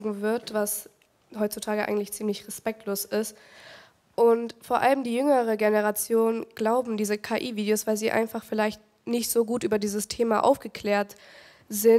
wird, was heutzutage eigentlich ziemlich respektlos ist. Und vor allem die jüngere Generation glauben diese KI-Videos, weil sie einfach vielleicht nicht so gut über dieses Thema aufgeklärt sind.